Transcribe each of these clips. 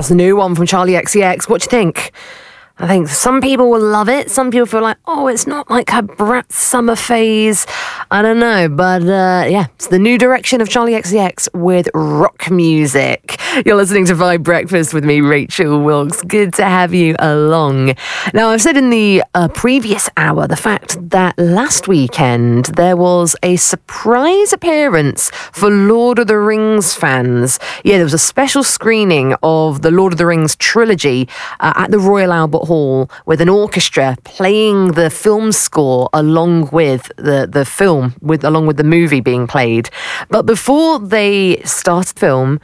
That's the new one from Charli XCX. What do you think? I think some people will love it. Some people feel like, oh, it's not like her brat summer phase. I don't know. But yeah, it's the new direction of Charli XCX with rock music. You're listening to Vibe Breakfast with me, Rachel Wilkes. Good to have you along. Now, I've said in the previous hour the fact that last weekend there was a surprise appearance for Lord of the Rings fans. Yeah, there was a special screening of the Lord of the Rings trilogy at the Royal Albert Hall with an orchestra playing the film score along with the film, along with the movie being played. But before they started film,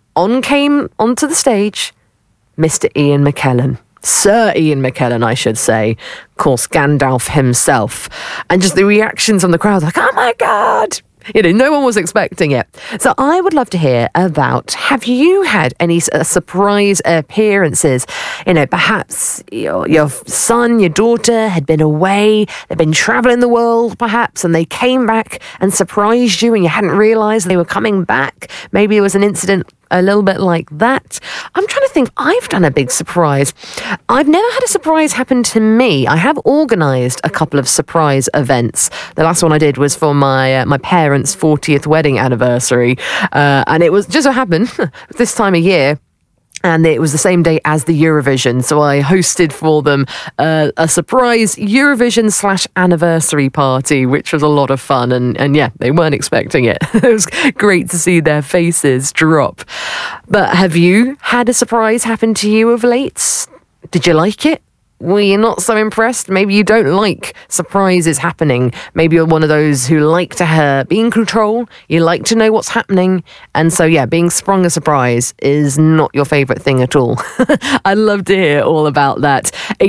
came onto the stage Mr. Ian McKellen. Sir Ian McKellen, I should say. Of course, Gandalf himself. And just the reactions from the crowd, like, oh my God! No one was expecting it. So I would love to hear about, have you had any surprise appearances? Perhaps your son, your daughter had been away, they'd been traveling the world perhaps, and they came back and surprised you and you hadn't realized they were coming back. Maybe it was an incident a little bit like that. I'm trying to think. I've done a big surprise. I've never had a surprise happen to me. I have organised a couple of surprise events. The last one I did was for my parents' 40th wedding anniversary, and it was just so happened this time of year. And it was the same day as the Eurovision. So I hosted for them a surprise Eurovision/anniversary party, which was a lot of fun. And yeah, they weren't expecting it. It was great to see their faces drop. But have you had a surprise happen to you of late? Did you like it? Were you not so impressed? Maybe you don't like surprises happening. Maybe you're one of those who like to be in control. You like to know what's happening. And so, yeah, being sprung a surprise is not your favourite thing at all. I'd love to hear all about that.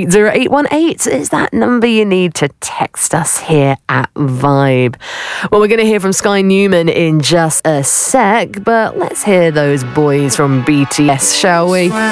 80818 is that number you need to text us here at Vibe. Well, we're going to hear from Sky Newman in just a sec, but let's hear those boys from BTS, shall we?